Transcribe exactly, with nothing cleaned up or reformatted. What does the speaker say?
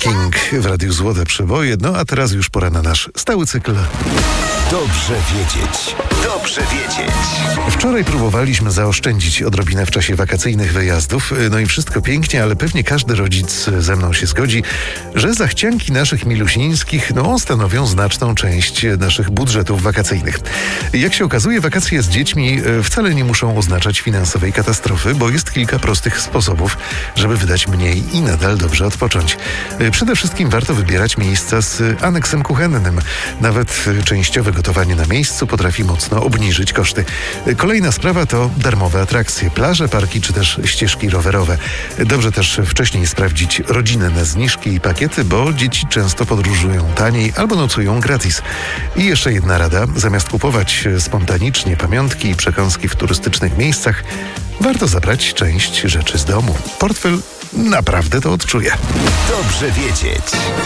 King w Radiu Złote Przeboje. No a teraz już pora na nasz stały cykl. Dobrze wiedzieć. Dobrze wiedzieć. Wczoraj próbowaliśmy zaoszczędzić odrobinę w czasie wakacyjnych wyjazdów. No i wszystko pięknie, ale pewnie każdy rodzic ze mną się zgodzi, że zachcianki naszych milusińskich no, stanowią znaczną część naszych budżetów wakacyjnych. Jak się okazuje, wakacje z dziećmi wcale nie muszą oznaczać finansowej katastrofy, bo jest kilka prostych sposobów, żeby wydać mniej i nadal dobrze odpocząć. Przede wszystkim warto wybierać miejsca z aneksem kuchennym. Nawet częściowe gotowanie na miejscu potrafi mocno obniżyć koszty. Kolejna sprawa to darmowe atrakcje, plaże, parki czy też ścieżki rowerowe. Dobrze też wcześniej sprawdzić rodzinne zniżki i pakiety, bo dzieci często podróżują taniej albo nocują gratis. I jeszcze jedna rada, zamiast kupować spontanicznie pamiątki i przekąski w turystycznych miejscach, warto zabrać część rzeczy z domu. Portfel naprawdę to odczuje. Dobrze wiedzieć.